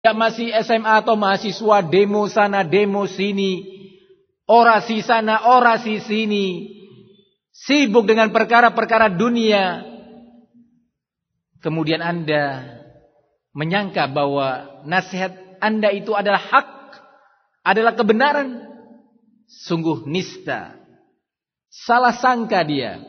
Ya masih SMA atau mahasiswa, demo sana, demo sini, orasi sana, orasi sini, sibuk dengan perkara-perkara dunia. Kemudian Anda menyangka bahwa nasihat Anda itu adalah hak, adalah kebenaran. Sungguh nista, salah sangka dia.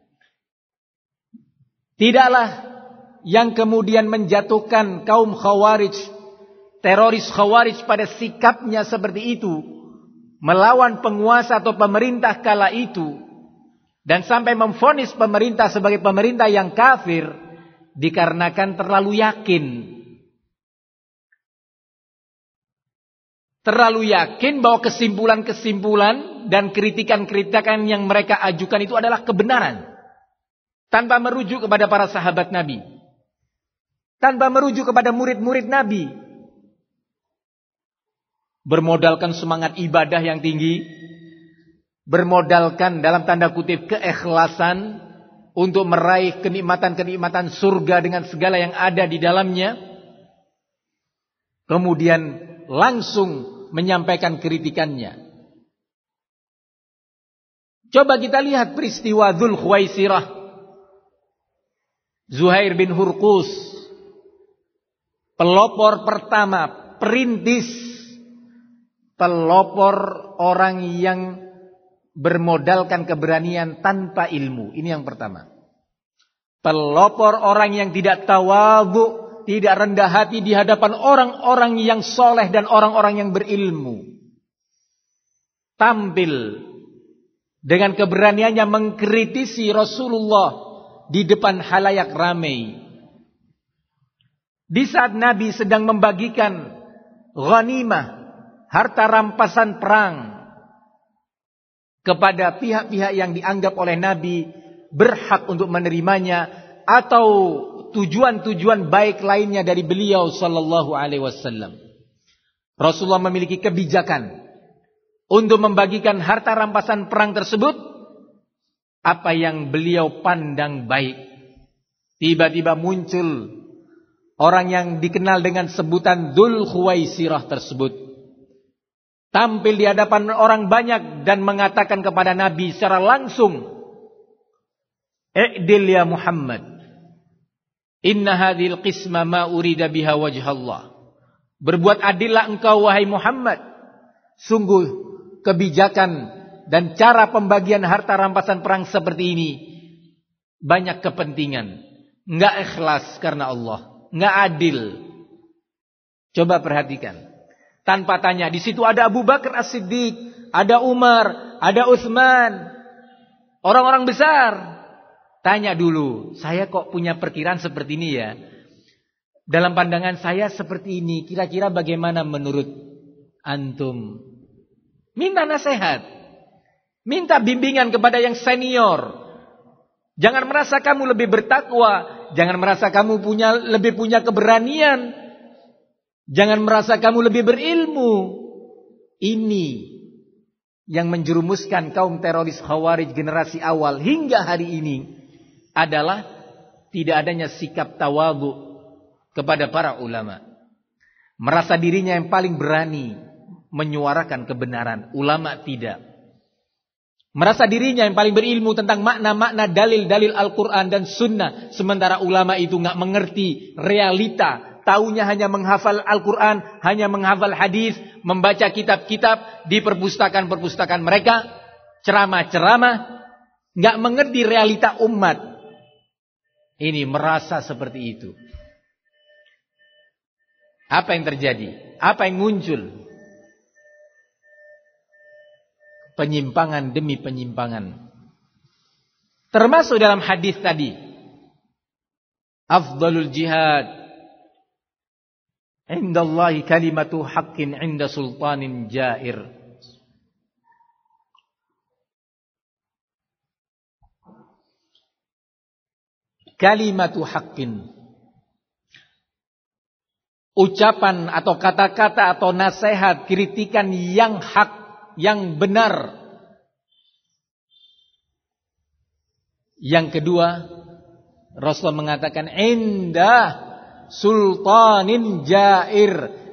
Tidaklah yang kemudian menjatuhkan kaum Khawarij, teroris Khawarij pada sikapnya seperti itu, melawan penguasa atau pemerintah kala itu, dan sampai memvonis pemerintah sebagai pemerintah yang kafir, dikarenakan terlalu yakin. Terlalu yakin bahwa kesimpulan-kesimpulan dan kritikan-kritikan yang mereka ajukan itu adalah kebenaran. Tanpa merujuk kepada para sahabat Nabi. Tanpa merujuk kepada murid-murid Nabi. Bermodalkan semangat ibadah yang tinggi. Bermodalkan dalam tanda kutip keikhlasan untuk meraih kenikmatan-kenikmatan surga dengan segala yang ada di dalamnya. Kemudian langsung menyampaikan kritikannya. Coba kita lihat peristiwa Dzul Khuwaisirah. Zuhair bin Hurqus, pelopor pertama, perintis, pelopor orang yang bermodalkan keberanian tanpa ilmu. Ini yang pertama. Pelopor orang yang tidak tawadhu, tidak rendah hati di hadapan orang-orang yang soleh dan orang-orang yang berilmu. Tampil dengan keberaniannya mengkritisi Rasulullah di depan halayak ramai. Di saat Nabi sedang membagikan ghanimah, harta rampasan perang, kepada pihak-pihak yang dianggap oleh Nabi berhak untuk menerimanya, atau tujuan-tujuan baik lainnya dari beliau sallallahu alaihi wasallam. Rasulullah memiliki kebijakan untuk membagikan harta rampasan perang tersebut apa yang beliau pandang baik. Tiba-tiba muncul orang yang dikenal dengan sebutan Dzul Khuwaisirah tersebut, tampil di hadapan orang banyak dan mengatakan kepada Nabi secara langsung, "I'dil ya Muhammad. Inna hadhil qisma ma urida biha wajhallah." Berbuat adillah engkau wahai Muhammad. Sungguh kebijakan dan cara pembagian harta rampasan perang seperti ini banyak kepentingan, enggak ikhlas karena Allah, enggak adil. Coba perhatikan. Tanpa tanya, di situ ada Abu Bakar As-Siddiq, ada Umar, ada Utsman, orang-orang besar. Tanya dulu, saya kok punya perkiraan seperti ini ya? Dalam pandangan saya seperti ini, kira-kira bagaimana menurut antum? Minta nasihat. Minta bimbingan kepada yang senior. Jangan merasa kamu lebih bertakwa, jangan merasa kamu lebih punya keberanian, jangan merasa kamu lebih berilmu. Ini yang menjerumuskan kaum teroris Khawarij generasi awal hingga hari ini adalah tidak adanya sikap tawadhu kepada para ulama. Merasa dirinya yang paling berani menyuarakan kebenaran, ulama tidak. Merasa dirinya yang paling berilmu tentang makna-makna dalil-dalil Al-Quran dan Sunnah. Sementara ulama itu gak mengerti realita. Taunya hanya menghafal Al-Quran, hanya menghafal hadis, membaca kitab-kitab di perpustakaan-perpustakaan mereka, ceramah-ceramah, gak mengerti realita umat. Ini merasa seperti itu. Apa yang terjadi? Apa yang muncul? Penyimpangan demi penyimpangan. Termasuk dalam hadis tadi, afdalul jihad indallahi kalimatu haqqin inda sultanin jair. Kalimatu haqqin, ucapan atau kata-kata atau nasihat, kritikan yang hak, yang benar. Yang kedua, Rasulullah mengatakan indah sultanin jair,